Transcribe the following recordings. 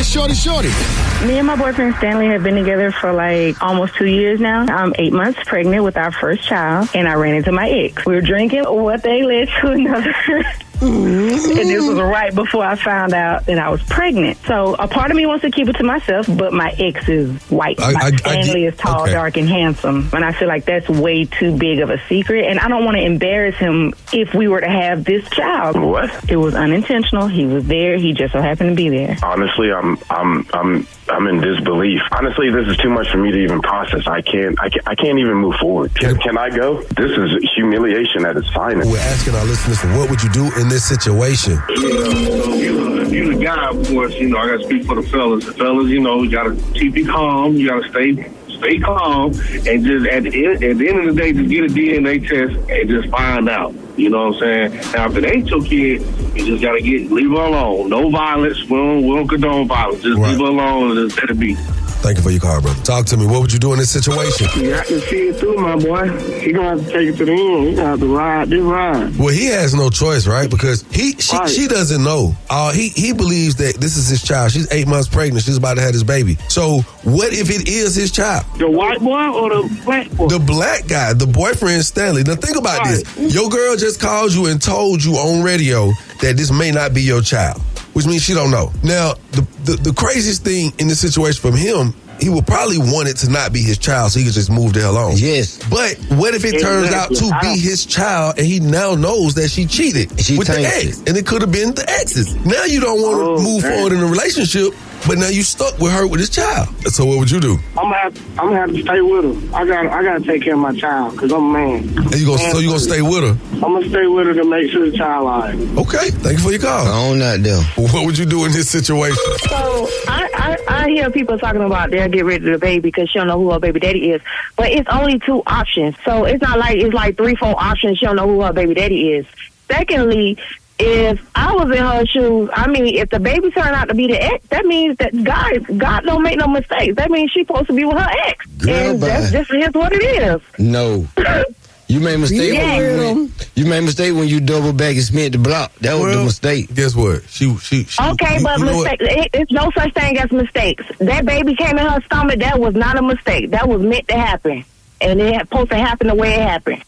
Shorty. Me and my boyfriend Stanley have been together for like almost 2 years now. I'm 8 months pregnant with our first child, and I ran into my ex. We were drinking what they led to another. And this was right before I found out that I was pregnant. So a part of me wants to keep it to myself, but my ex is white. Stanley is tall, dark, and handsome. And I feel like that's way too big of a secret. And I don't want to embarrass him if we were to have this child. What? It was unintentional. He was there. He just so happened to be there. Honestly, I'm in disbelief. Honestly, this is too much for me to even process. I can't even move forward. Can I go? This is humiliation at its finest. We're asking our listeners, what would you do in this situation? If you're the guy, of course, I got to speak for the fellas. The fellas, you got to keep it calm. You got to stay calm, and just at the end of the day, just get a DNA test and just find out. You know what I'm saying? Now, if it ain't your kid, you just got to leave her alone. No violence. We don't condone violence. Just leave her alone and just let it be. Thank you for your call, brother. Talk to me. What would you do in this situation? Yeah, I can see it through, my boy. He gonna have to take it to the end. He gonna have to ride this ride. Well, he has no choice, right? Because she doesn't know. He believes that this is his child. She's 8 months pregnant. She's about to have this baby. So what if it is his child? The white boy or the black boy? The black guy, the boyfriend Stanley. Now think about this. Your girl just called you and told you on radio that this may not be your child, which means she don't know. Now, the craziest thing in this situation from him, he would probably want it to not be his child so he could just move the hell on. Yes. But what if it turns out to be his child and he now knows that she cheated with the ex? And it could have been the ex's. Now you don't want to move forward in a relationship, but now you stuck with her with his child. So what would you do? I'm gonna have to stay with her. I gotta take care of my child because I'm a man. And so you gonna stay with her? I'm gonna stay with her to make sure the child alive. Okay, thank you for your call. I own that deal. What would you do in this situation? So I hear people talking about they'll get rid of the baby because she don't know who her baby daddy is. But it's only 2 options. So it's not like it's like 3-4 options. She don't know who her baby daddy is. Secondly, if I was in her shoes, if the baby turned out to be the ex, that means that God don't make no mistakes. That means she's supposed to be with her ex. And that's just what it is. No. You made a mistake you made a mistake when you double back and Smith the block. That was the mistake. Guess what? She okay, but mistake. It's no such thing as mistakes. That baby came in her stomach. That was not a mistake. That was meant to happen, and it had supposed to happen the way it happened.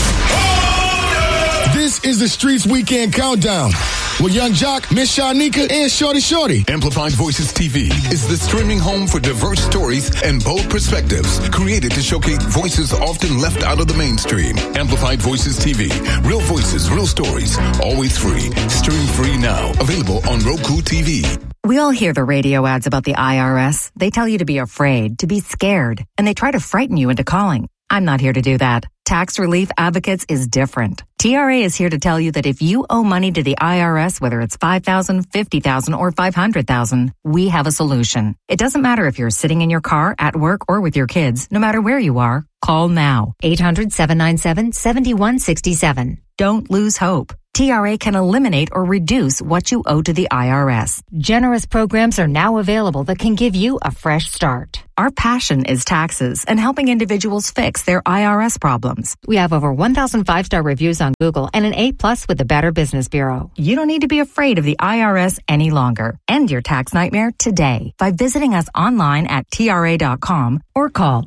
This is the Streets Weekend Countdown with Young Jock, Miss Shanika, and Shorty. Amplified Voices TV is the streaming home for diverse stories and bold perspectives, created to showcase voices often left out of the mainstream. Amplified Voices TV. Real voices, real stories. Always free. Stream free now. Available on Roku TV. We all hear the radio ads about the IRS. They tell you to be afraid, to be scared, and they try to frighten you into calling. I'm not here to do that. Tax Relief Advocates is different. TRA is here to tell you that if you owe money to the IRS, whether it's $5,000, $50,000, or $500,000, we have a solution. It doesn't matter if you're sitting in your car, at work, or with your kids. No matter where you are, call now. 800-797-7167. Don't lose hope. TRA can eliminate or reduce what you owe to the IRS. Generous programs are now available that can give you a fresh start. Our passion is taxes and helping individuals fix their IRS problems. We have over 1,000 5-star reviews on Google and an A+ with the Better Business Bureau. You don't need to be afraid of the IRS any longer. End your tax nightmare today by visiting us online at TRA.com or call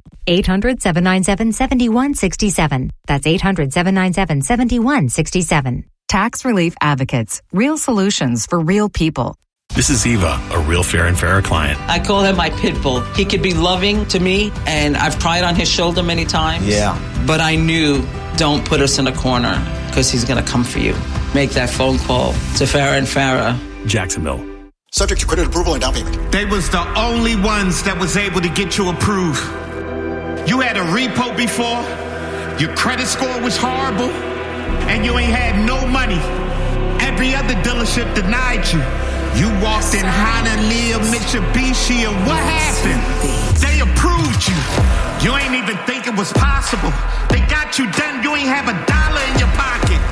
800-797-7167. That's 800-797-7167. Tax Relief Advocates. Real solutions for real people. This is Eva, a real Fair and Fairer client. I call him my pit bull. He could be loving to me, and I've cried on his shoulder many times. Yeah. But I knew, don't put us in a corner, because he's going to come for you. Make that phone call to Fair and Fairer. Jacksonville. Subject to credit approval and down payment. They was the only ones that was able to get you approved. You had a repo before, your credit score was horrible, and you ain't had no money. Every other dealership denied you. You walked in Honda, Leah, Mitsubishi, and what happened? They approved you. You ain't even think it was possible. They got you done. You ain't have $1 in your pocket.